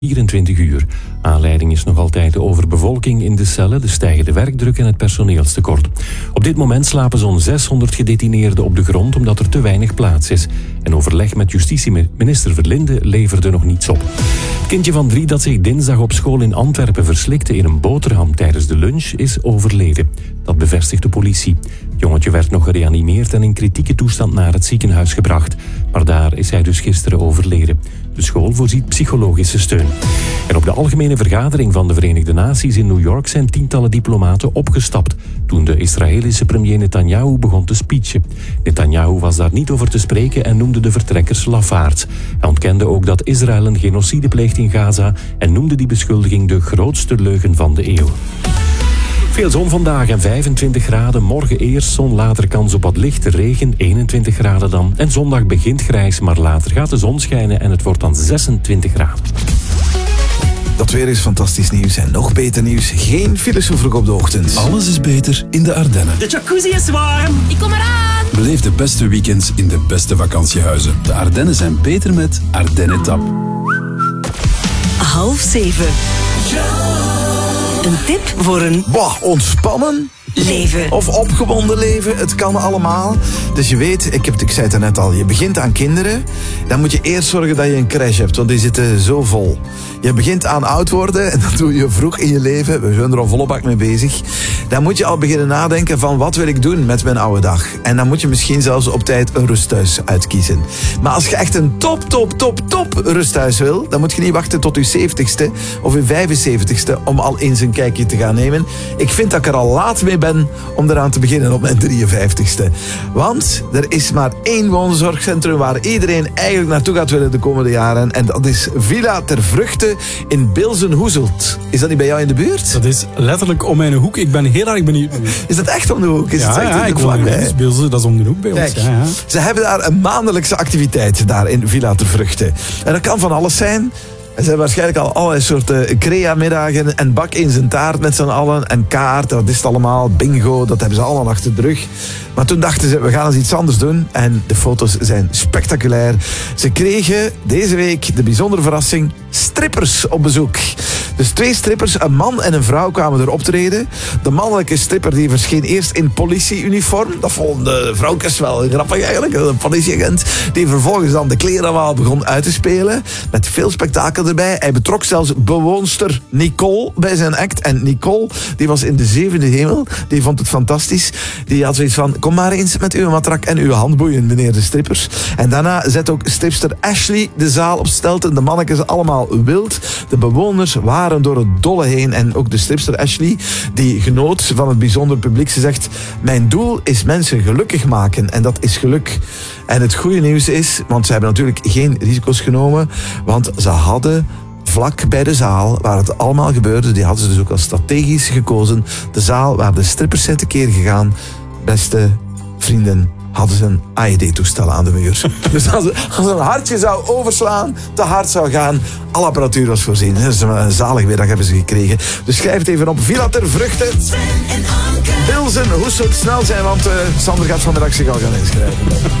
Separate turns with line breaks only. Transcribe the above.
24 uur. Aanleiding is nog altijd de overbevolking in de cellen, de stijgende werkdruk en het personeelstekort. Op dit moment slapen zo'n 600 gedetineerden op de grond omdat er te weinig plaats is. En overleg met justitieminister Verlinde leverde nog niets op. Het kindje van 3 dat zich dinsdag op school in Antwerpen verslikte in een boterham tijdens de lunch is overleden. Dat bevestigt de politie. Het jongetje werd nog gereanimeerd en in kritieke toestand naar het ziekenhuis gebracht. Maar daar is hij dus gisteren overleden. De school voorziet psychologische steun. En op de algemene vergadering van de Verenigde Naties in New York zijn tientallen diplomaten opgestapt toen de Israëlische premier Netanyahu begon te speechen. Netanyahu was daar niet over te spreken en noemde de vertrekkers lafaards. Hij ontkende ook dat Israël een genocide pleegt in Gaza en noemde die beschuldiging de grootste leugen van de eeuw. Veel zon vandaag en 25 graden. Morgen eerst zon, later kans op wat lichte regen, 21 graden dan. En zondag begint grijs, maar later gaat de zon schijnen en het wordt dan 26 graden.
Dat weer is fantastisch nieuws en nog beter nieuws. Geen files zo vroeg op de ochtend.
Alles is beter in de Ardennen.
De jacuzzi is warm.
Ik kom eraan.
Beleef de beste weekends in de beste vakantiehuizen. De Ardennen zijn beter met Ardennetap.
6:30. Een tip voor een
Ontspannen?
leven.
Of opgewonden leven, het kan allemaal. Dus je weet, ik zei het net al, je begint aan kinderen. Dan moet je eerst zorgen dat je een crash hebt, want die zitten zo vol. Je begint aan oud worden en dat doe je vroeg in je leven. We zijn er al volle bak mee bezig. Dan moet je al beginnen nadenken van wat wil ik doen met mijn oude dag. En dan moet je misschien zelfs op tijd een rusthuis uitkiezen. Maar als je echt een top rusthuis wil, dan moet je niet wachten tot je 70ste of je 75ste om al eens een kijkje te gaan nemen. Ik vind dat ik er al laat mee ben om eraan te beginnen op mijn 53ste. Want er is maar 1 woonzorgcentrum waar iedereen eigenlijk naartoe gaat willen de komende jaren. En dat is Villa Ter Vruchte in Bilzen-Hoezelt. Is dat niet bij jou in de buurt?
Dat is letterlijk om mijn hoek. Ik ben heel erg benieuwd.
Is dat echt om de hoek? Is het echt
ik woon in Bilzen, dat is om de hoek bij ons. Ja.
Ze hebben daar een maandelijkse activiteit daar in Villa Ter Vruchte. En dat kan van alles zijn. Er zijn waarschijnlijk al allerlei soorten crea-middagen en bak in zijn taart met z'n allen. En kaart, dat is het allemaal. Bingo, dat hebben ze allemaal achter de rug. Maar toen dachten ze, we gaan eens iets anders doen. En de foto's zijn spectaculair. Ze kregen deze week de bijzondere verrassing strippers op bezoek. Dus 2 strippers, een man en een vrouw, kwamen er optreden. De mannelijke stripper die verscheen eerst in politieuniform. Dat vonden de vrouwtjes wel grappig eigenlijk. Een politieagent die vervolgens dan de klerenwaal begon uit te spelen. Met veel spektakel erbij. Hij betrok zelfs bewoonster Nicole bij zijn act. En Nicole, die was in de 7e hemel. Die vond het fantastisch. Die had zoiets van, kom maar eens met uw matrak en uw handboeien, meneer de strippers. En daarna zet ook stripster Ashley de zaal op stelten. De mannetjes allemaal wild. De bewoners waren door het dolle heen. En ook de stripster Ashley, die genoot van het bijzonder publiek. Ze zegt, mijn doel is mensen gelukkig maken. En dat is geluk. En het goede nieuws is, want ze hebben natuurlijk geen risico's genomen, want ze hadden vlak bij de zaal waar het allemaal gebeurde, die hadden ze dus ook al strategisch gekozen, de zaal waar de strippers zijn tekeer gegaan, beste vrienden, hadden ze een AED-toestel aan de muur. Dus als een hartje zou overslaan, te hard zou gaan, alle apparatuur was voorzien. Een zalig middag hebben ze gekregen. Dus schrijf het even op. Villa Ter Vruchte. Bilzen, hoe zou het snel zijn, want Sander gaat vanmiddag zich al gaan inschrijven.